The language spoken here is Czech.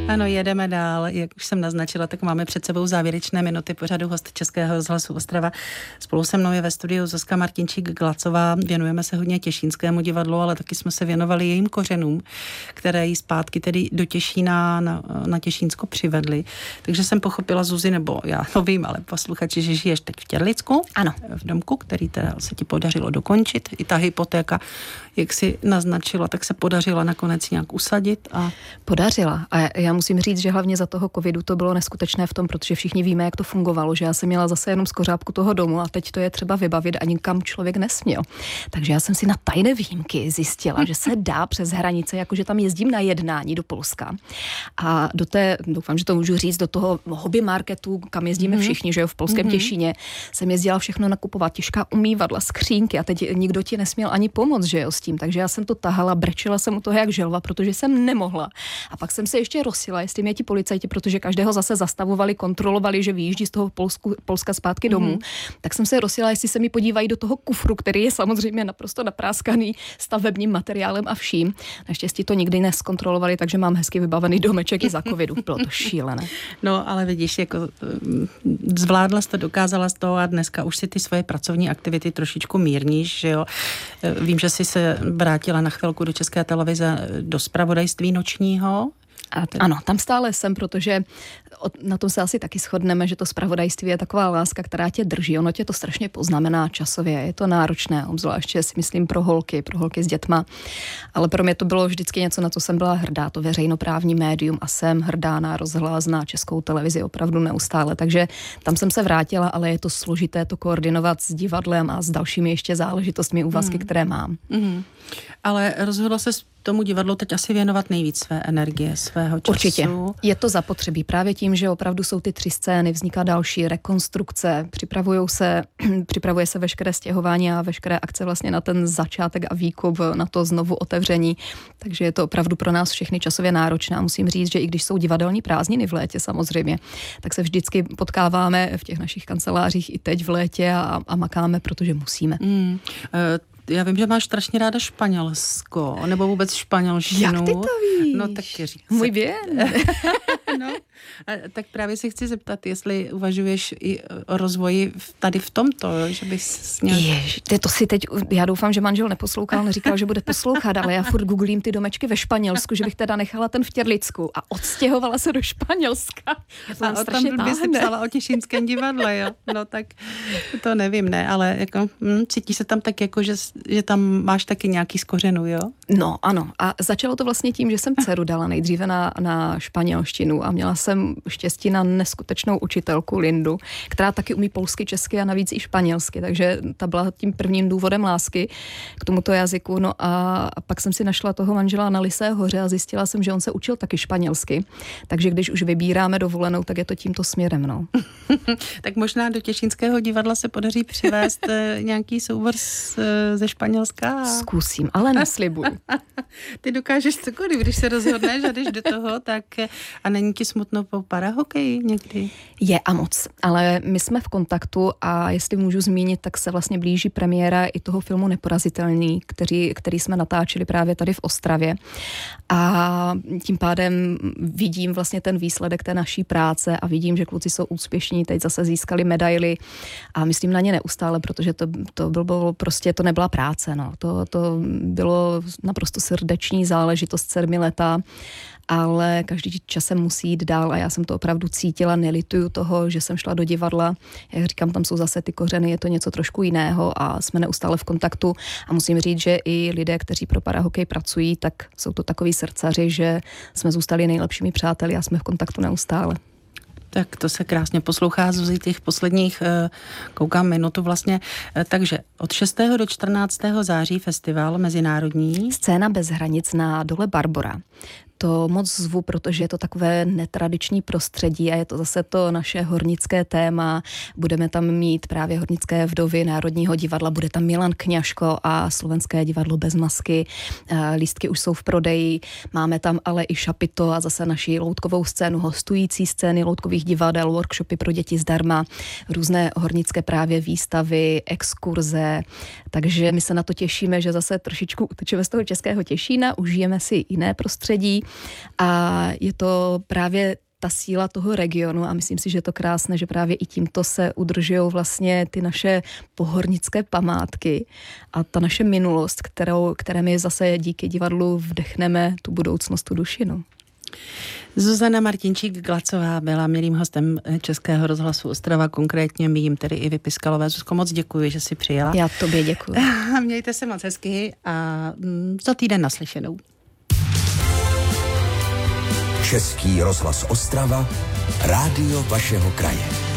Ano, jedeme dál. Jak už jsem naznačila, tak máme před sebou závěrečné minuty pořadu Host Českého rozhlasu Ostrava. Spolu se mnou je ve studiu Zuzka Martinčík-Glacová. Věnujeme se hodně Těšínskému divadlu, ale taky jsme se věnovali jejím kořenům, které jí zpátky tedy do Těšína na Těšínsko přivedly. Takže jsem pochopila, Zuzi, nebo já to vím, ale posluchači, že žiješ teď v Těrlicku. Ano. V domku, který teda se ti podařilo dokončit. I ta hypotéka, jak si naznačila, tak se podařila nakonec nějak usadit. Podařila. A já musím říct, že hlavně za toho covidu to bylo neskutečné v tom, protože všichni víme, jak to fungovalo, že já jsem měla zase jenom skořápku toho domu a teď to je třeba vybavit a nikam člověk nesměl. Takže já jsem si na tajné výjimky zjistila, že se dá přes hranice, jakože tam jezdím na jednání do Polska. A doufám, že to můžu říct, do toho hobby marketu, kam jezdíme všichni, že jo, v polském Těšíně, jsem jezdila všechno nakupovat, těžká umývadla, skřínky a teď nikdo ti nesměl ani pomoct, že jo, s tím. Takže já jsem to tahala, brečela jsem u toho jak želva, protože jsem nemohla. A pak jsem se ještě rozsila, jestli mě ti policajti, protože každého zase zastavovali, kontrolovali, že vyjíždí z toho Polska zpátky domů. Tak jsem se rozsila, jestli se mi podívají do toho kufru, který je samozřejmě naprosto napráskaný stavebním materiálem a vším. Naštěstí to nikdy neskontrolovali, takže mám hezky vybavený domeček i za covidu. Bylo to šílené. No, ale vidíš, jako zvládla jsi to, dokázala jsi to a dneska už si ty svoje pracovní aktivity trošičku mírníš, že jo. Vím, že jsi se vrátila na chvilku do České televize, do zpravodajství nočního. Ano, tam stále jsem, protože na tom se asi taky shodneme, že to zpravodajství je taková láska, která tě drží. Ono tě to strašně poznamená časově. Je to náročné, obzvláště si myslím pro holky s dětma. Ale pro mě to bylo vždycky něco, na co jsem byla hrdá, to veřejnoprávní médium a jsem hrdá na rozhlas, na Českou televizi opravdu neustále. Takže tam jsem se vrátila, ale je to složité to koordinovat s divadlem a s dalšími ještě záležitostmi, úvazky, které mám. Ale rozhodla se tomu divadlu teď asi věnovat nejvíc své energie, svého času. Určitě. Je to zapotřebí. Právě tím, že opravdu jsou ty 3 scény, vzniká další rekonstrukce, připravuje se veškeré stěhování a veškeré akce vlastně na ten začátek a výkup, na to znovu otevření. Takže je to opravdu pro nás všechny časově náročné. A musím říct, že i když jsou divadelní prázdniny v létě samozřejmě, tak se vždycky potkáváme v těch našich kancelářích i teď v létě a makáme, protože musíme. Já vím, že máš strašně ráda Španělsko, nebo vůbec španělštinu. Jak ty to víš? No tak říct. Můj bien. No, tak právě se chci zeptat, jestli uvažuješ i o rozvoji tady v tomto, že bys měl... To si teď, já doufám, že manžel neposlouchal, neříkal, že bude poslouchat, ale já furt googlím ty domečky ve Španělsku, že bych teda nechala ten v Těrlicku a odstěhovala se do Španělska. A tam by si psala o Těšínském divadle, jo? No tak to nevím, ne, ale jako cítí se tam tak jako, že tam máš taky nějaký z kořenů, jo? No, ano. A začalo to vlastně tím, že jsem dceru dala nejdříve na španělštinu a měla jsem štěstí na neskutečnou učitelku Lindu, která taky umí polsky, česky a navíc i španělsky, takže ta byla tím prvním důvodem lásky k tomuto jazyku. No a pak jsem si našla toho manžela na Lysé hoře a zjistila jsem, že on se učil taky španělsky, takže když už vybíráme dovolenou, tak je to tímto směrem, no. Tak možná do Těšínského divadla se podaří přivést nějaký soubor ze Španělska. Zkusím, ale neslibuju. Ty dokážeš cokoliv, když se rozhodneš a jdeš do toho, tak a není ti smutno po parahokeji někdy? Je a moc, ale my jsme v kontaktu a jestli můžu zmínit, tak se vlastně blíží premiéra i toho filmu Neporazitelný, který jsme natáčeli právě tady v Ostravě a tím pádem vidím vlastně ten výsledek té naší práce a vidím, že kluci jsou úspěšní, teď zase získali medaily a myslím na ně neustále, protože to bylo prostě, to nebyla práce, no. To bylo naprosto srdeční záležitost 7letá, ale každý časem musí jít dál a já jsem to opravdu cítila, nelituju toho, že jsem šla do divadla. Jak říkám, tam jsou zase ty kořeny, je to něco trošku jiného a jsme neustále v kontaktu a musím říct, že i lidé, kteří pro parahokej pracují, tak jsou to takový srdcaři, že jsme zůstali nejlepšími přáteli a jsme v kontaktu neustále. Tak to se krásně poslouchá, Zuzi, těch posledních, koukám minutu vlastně. Takže od 6. do 14. září festival mezinárodní. Scéna bez hranic na Dole Barbora. To moc zvu, protože je to takové netradiční prostředí a je to zase to naše hornické téma. Budeme tam mít právě Hornické vdovy Národního divadla, bude tam Milan Kňažko a Slovenské divadlo bez masky. Lístky už jsou v prodeji, máme tam ale i šapito a zase naši loutkovou scénu, hostující scény loutkových divadel, workshopy pro děti zdarma, různé hornické právě výstavy, exkurze, takže my se na to těšíme, že zase trošičku utečeme z toho českého Těšína, užijeme si jiné prostředí A je to právě ta síla toho regionu a myslím si, že je to krásné, že právě i tímto se udržují vlastně ty naše pohornické památky a ta naše minulost, které my zase díky divadlu vdechneme tu budoucnost, tu duši. No. Zuzana Martinčík-Glacová byla milým hostem Českého rozhlasu Ostrava, konkrétně mým, tedy i Vypiskalové. Zuzko, moc děkuji, že jsi přijela. Já tobě děkuji. Mějte se moc hezky a za týden naslyšenou. Český rozhlas Ostrava, rádio vašeho kraje.